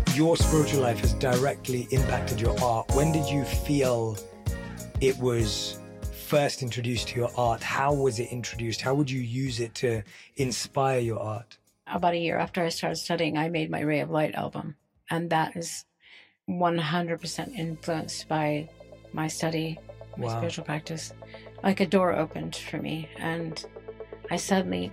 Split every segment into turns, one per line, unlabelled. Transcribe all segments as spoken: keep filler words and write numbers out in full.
your spiritual life has directly impacted your art. When did you feel it was first introduced to your art? How was it introduced? How would you use it to inspire your art?
About a year after I started studying, I made my Ray of Light album. And that is one hundred percent influenced by my study, my wow. spiritual practice. Like a door opened for me. And I suddenly,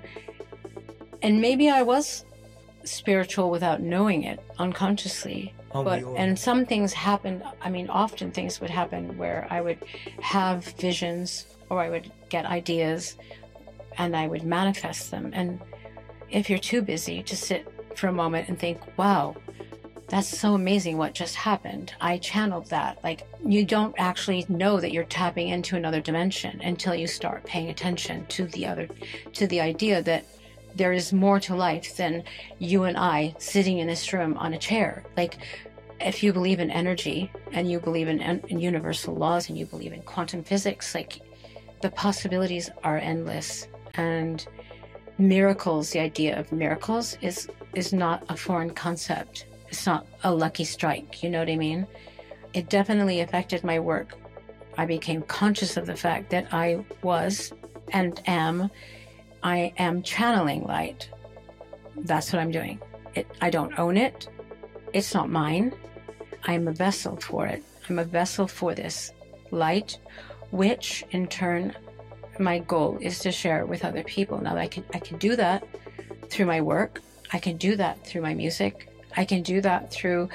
and maybe I was spiritual without knowing it, unconsciously.
Oh,
but and some things happened. I mean, often things would happen where I would have visions or I would get ideas and I would manifest them. And if you're too busy to sit for a moment and think, wow, that's so amazing what just happened, I channeled that. Like, you don't actually know that you're tapping into another dimension until you start paying attention to the other, to the idea that there is more to life than you and I sitting in this room on a chair. Like, if you believe in energy and you believe in, in universal laws and you believe in quantum physics, like, the possibilities are endless. And miracles, the idea of miracles is is not a foreign concept. It's not a lucky strike, you know what I mean? It definitely affected my work. I became conscious of the fact that I was and am I am channeling light. That's what I'm doing. It, I don't own it. It's not mine. I am a vessel for it. I'm a vessel for this light, which in turn, my goal is to share it with other people. Now, I can, I can do that through my work. I can do that through my music. I can do that through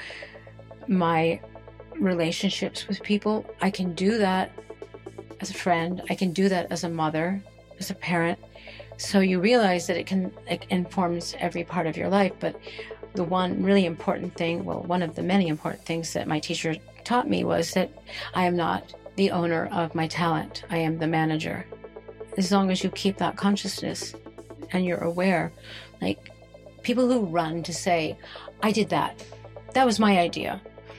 my relationships with people. I can do that as a friend. I can do that as a mother, as a parent. So you realize that it can, it informs every part of your life. But the one really important thing, well, one of the many important things that my teacher taught me was that I am not the owner of my talent. I am the manager. As long as you keep that consciousness and you're aware, like people who run to say, I did that. That was my idea.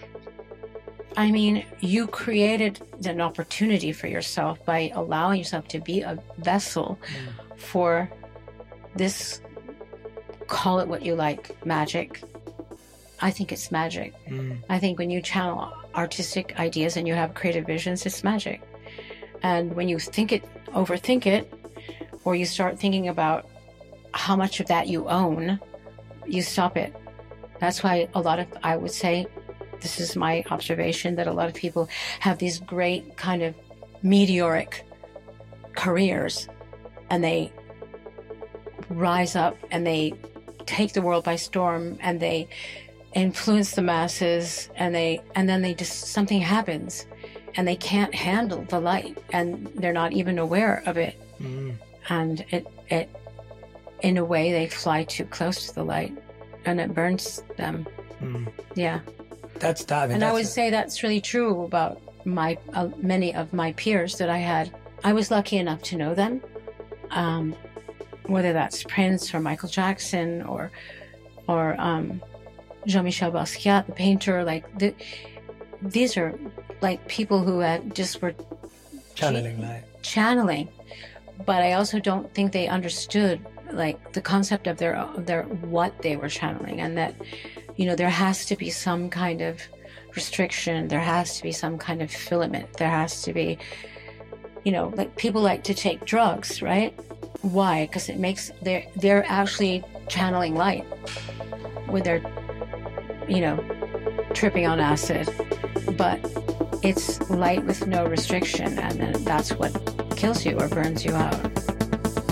I mean, you created an opportunity for yourself by allowing yourself to be a vessel mm. for this, call it what you like, magic. I think it's magic. Mm. I think when you channel artistic ideas and you have creative visions, it's magic. And when you think it, overthink it, or you start thinking about how much of that you own, you stop it. That's why a lot of, I would say, this is my observation, that a lot of people have these great kind of meteoric careers and they rise up and they take the world by storm and they influence the masses and they, and then they just, something happens and they can't handle the light and they're not even aware of it. Mm. And it, it, in a way, they fly too close to the light and it burns them. Mm. Yeah.
That's that. I mean,
and
that's
I would
a...
say that's really true about my uh, many of my peers that I had. I was lucky enough to know them, um, whether that's Prince or Michael Jackson or or um, Jean-Michel Basquiat, the painter. Like the, these are like people who had just were
channeling light.
Channeling, but I also don't think they understood like the concept of their of their what they were channeling, and that, you know, there has to be some kind of restriction. There has to be some kind of filament. There has to be, you know, like people like to take drugs, right? Why? Because it makes, they're, they're actually channeling light with their, you know, tripping on acid. But it's light with no restriction, and then that's what kills you or burns you out.